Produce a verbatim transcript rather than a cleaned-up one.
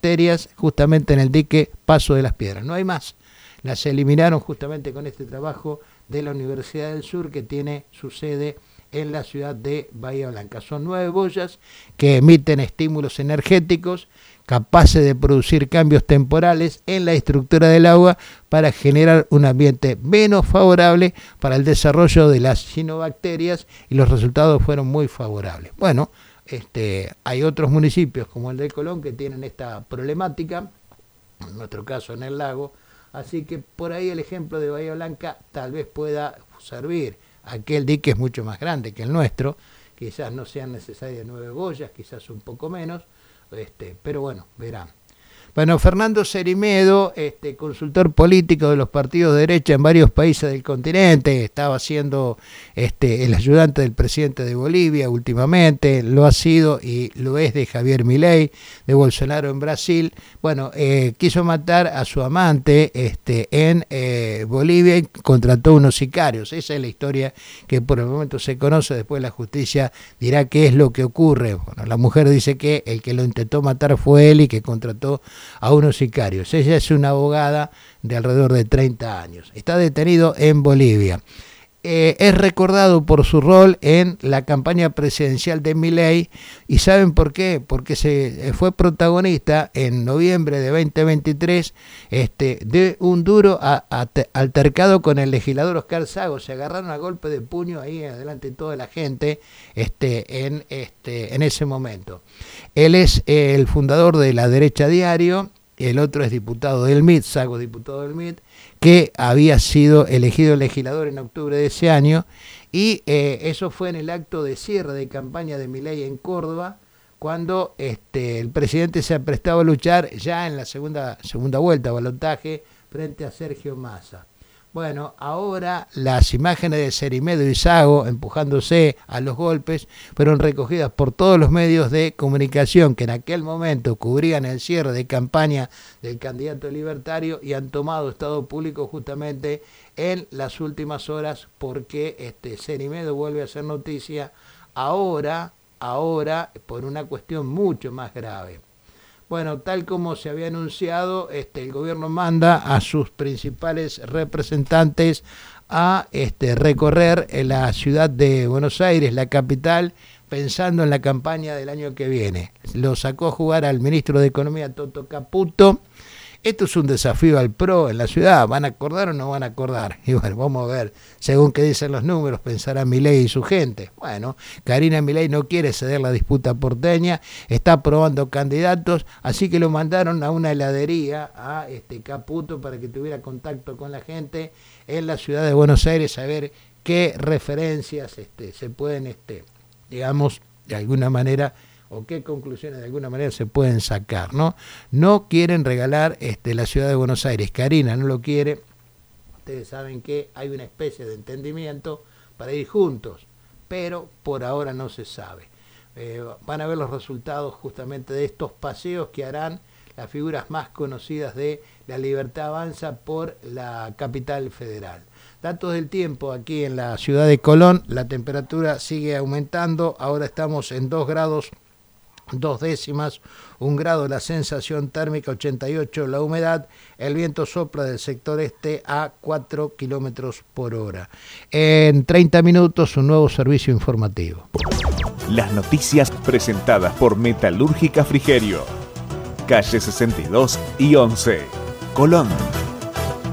bacterias justamente en el dique Paso de las Piedras. No hay más. Las eliminaron justamente con este trabajo de la Universidad del Sur, que tiene su sede en la ciudad de Bahía Blanca. Son nueve boyas que emiten estímulos energéticos capaces de producir cambios temporales en la estructura del agua para generar un ambiente menos favorable para el desarrollo de las cianobacterias, y los resultados fueron muy favorables. Bueno, este, hay otros municipios como el de Colón que tienen esta problemática, en nuestro caso en el lago, así que por ahí el ejemplo de Bahía Blanca tal vez pueda servir. Aquel dique es mucho más grande que el nuestro, quizás no sean necesarias nueve boyas, quizás un poco menos, este, pero bueno, verán. Bueno, Fernando Cerimedo, este, consultor político de los partidos de derecha en varios países del continente, estaba siendo este, el ayudante del presidente de Bolivia últimamente, lo ha sido y lo es de Javier Milei, de Bolsonaro en Brasil. Bueno, eh, quiso matar a su amante este, en eh, Bolivia y contrató unos sicarios. Esa es la historia que por el momento se conoce. Después la justicia dirá qué es lo que ocurre. Bueno, la mujer dice que el que lo intentó matar fue él y que contrató a unos sicarios. Ella es una abogada de alrededor de treinta años. Está detenido en Bolivia. Eh, es recordado por su rol en la campaña presidencial de Milei. ¿Y saben por qué? Porque se fue protagonista en noviembre de veinte veintitrés este, de un duro a, a, altercado con el legislador Oscar Sago. Se agarraron a golpe de puño ahí adelante de toda la gente este, en, este, en ese momento. Él es eh, el fundador de La Derecha Diario. El otro es diputado del M I T, Sago diputado del M I T, que había sido elegido legislador en octubre de ese año, y eh, eso fue en el acto de cierre de campaña de Milei en Córdoba, cuando este, el presidente se aprestaba a luchar ya en la segunda, segunda vuelta, balotaje, frente a Sergio Massa. Bueno, ahora las imágenes de Cerimedo y Sago empujándose a los golpes fueron recogidas por todos los medios de comunicación que en aquel momento cubrían el cierre de campaña del candidato libertario, y han tomado estado público justamente en las últimas horas, porque este Cerimedo vuelve a hacer noticia ahora, ahora por una cuestión mucho más grave. Bueno, tal como se había anunciado, este, el gobierno manda a sus principales representantes a este, recorrer la ciudad de Buenos Aires, la capital, pensando en la campaña del año que viene. Lo sacó a jugar al ministro de Economía, Toto Caputo. Esto es un desafío al P R O en la ciudad. ¿Van a acordar o no van a acordar? Y bueno, vamos a ver, según qué dicen los números, pensará Milei y su gente. Bueno, Karina Milei no quiere ceder la disputa porteña, está probando candidatos, así que lo mandaron a una heladería a este Caputo para que tuviera contacto con la gente en la ciudad de Buenos Aires, a ver qué referencias este, se pueden, este, digamos, de alguna manera, o qué conclusiones de alguna manera se pueden sacar, ¿no? No quieren regalar este, la ciudad de Buenos Aires. Karina no lo quiere. Ustedes saben que hay una especie de entendimiento para ir juntos, pero por ahora no se sabe. Eh, van a ver los resultados justamente de estos paseos que harán las figuras más conocidas de La Libertad Avanza por la capital federal. Datos del tiempo aquí en la ciudad de Colón. La temperatura sigue aumentando. Ahora estamos en dos grados dos décimas, un grado la sensación térmica, ochenta y ocho la humedad, el viento sopla del sector este a cuatro kilómetros por hora. En treinta minutos un nuevo servicio informativo. Las noticias presentadas por Metalúrgica Frigerio, calle sesenta y dos y once, Colón.